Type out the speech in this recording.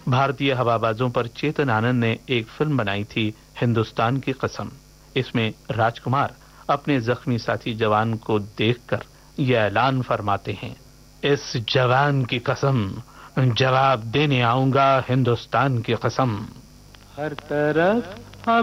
भारतीय हवाबाजों पर चेतन आनंद ने एक फिल्म बनाई थी, हिंदुस्तान की कसम। इसमें राजकुमार अपने जख्मी साथी जवान को देखकर यह ऐलान फरमाते हैं, इस जवान की कसम, जवाब देने आऊंगा हिंदुस्तान की कसम। हर तरफ